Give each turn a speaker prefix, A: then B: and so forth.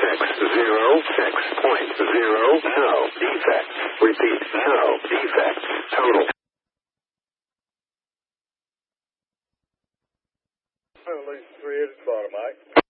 A: No defects. Repeat, no defects. Total.
B: At least 3 at the bottom, Mike.